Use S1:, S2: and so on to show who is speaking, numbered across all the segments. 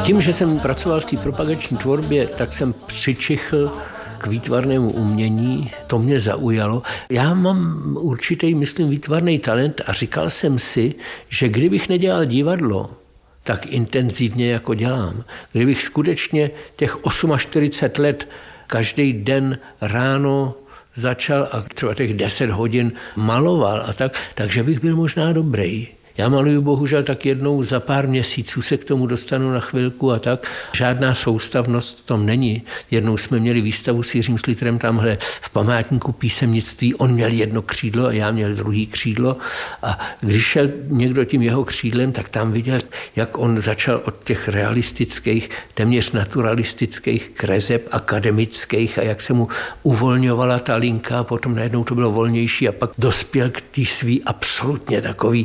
S1: Tím, že jsem pracoval v té propagační tvorbě, tak jsem přičichl k výtvarnému umění, to mě zaujalo. Já mám určitý, myslím, výtvarný talent a říkal jsem si, že kdybych nedělal divadlo tak intenzivně, jako dělám, kdybych skutečně těch 48 let každý den ráno začal a třeba těch 10 hodin maloval a tak, takže bych byl možná dobrý. Já maluju bohužel tak jednou za pár měsíců, se k tomu dostanu na chvilku a tak. Žádná soustavnost v tom není. Jednou jsme měli výstavu s Jiřím Šlitrem tamhle v památníku písemnictví. On měl jedno křídlo a já měl druhý křídlo. A když šel někdo tím jeho křídlem, tak tam viděl, jak on začal od těch realistických, téměř naturalistických kreseb akademických a jak se mu uvolňovala ta linka a potom najednou to bylo volnější a pak dospěl k té svý absolutně takový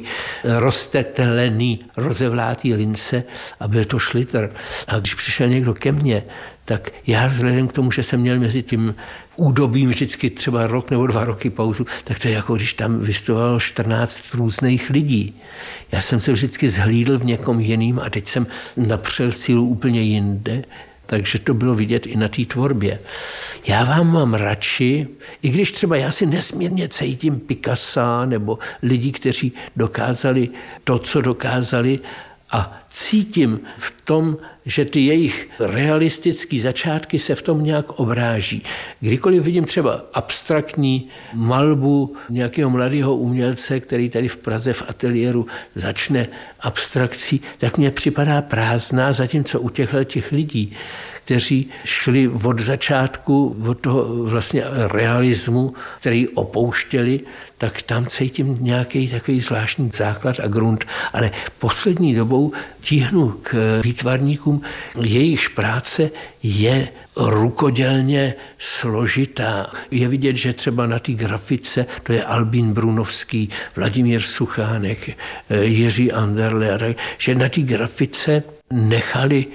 S1: roztetelený, rozevlátý lince a byl to Šlitr. A když přišel někdo ke mně, tak já vzhledem k tomu, že jsem měl mezi tím údobím vždycky třeba rok nebo 2 roky pauzu, tak to je jako když tam vystupovalo 14 různých lidí. Já jsem se vždycky zhlídl v někom jiným a teď jsem napřel sílu úplně jinde, takže to bylo vidět i na té tvorbě. Já vám mám radši, i když třeba já si nesmírně cítím Picassa nebo lidí, kteří dokázali to, co dokázali a cítím v tom, že ty jejich realistické začátky se v tom nějak obráží. Kdykoliv vidím třeba abstraktní malbu nějakého mladého umělce, který tady v Praze v ateliéru začne abstrakcí, tak mně připadá prázdná, zatímco u těch lidí, kteří šli od začátku, od toho vlastně realismu, který opouštěli, tak tam cítím nějaký takový zvláštní základ a grunt. Ale poslední dobou tíhnu k výtvarníkům, jejichž práce je rukodělně složitá. Je vidět, že třeba na té grafice, to je Albín Brunovský, Vladimír Suchánek, Jiří Anderle, že na té grafice nechali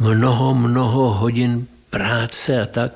S1: mnoho hodin práce a tak.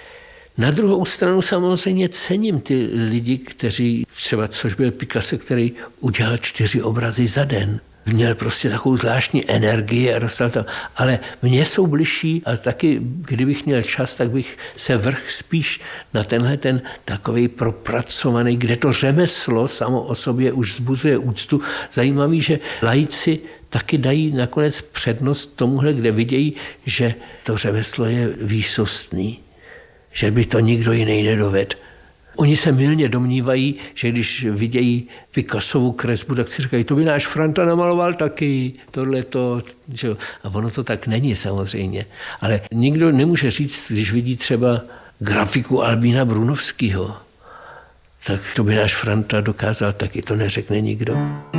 S1: Na druhou stranu samozřejmě cením ty lidi, kteří třeba, což byl Picasso, který udělal 4 obrazy za den. Měl prostě takovou zvláštní energii a dostal tam. Ale mně jsou bližší a taky, kdybych měl čas, tak bych se vrhl spíš na tenhle ten takovej propracovaný, kde to řemeslo samo o sobě už vzbuzuje úctu. Zajímavý, že laici taky dají nakonec přednost tomuhle, kde vidějí, že to řemeslo je výsostný, že by to nikdo jiný nedovedl. Oni se mylně domnívají, že když vidějí Picassovu kresbu, tak si říkají, to by náš Franta namaloval taky, tohleto. A ono to tak není samozřejmě. Ale nikdo nemůže říct, když vidí třeba grafiku Albína Brunovského, tak to by náš Franta dokázal taky, to neřekne nikdo.